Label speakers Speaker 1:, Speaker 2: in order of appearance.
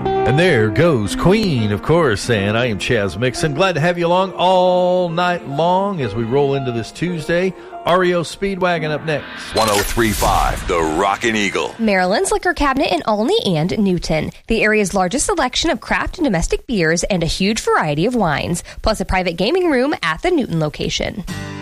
Speaker 1: And there goes Queen, of course, and I am Chaz Mixon. Glad to have you along all night long as we roll into this Tuesday. REO Speedwagon up next.
Speaker 2: 103.5, The Rockin' Eagle.
Speaker 3: Maryland's Liquor Cabinet in Olney and Newton. The area's largest selection of craft and domestic beers and a huge variety of wines, plus a private gaming room at the Newton location.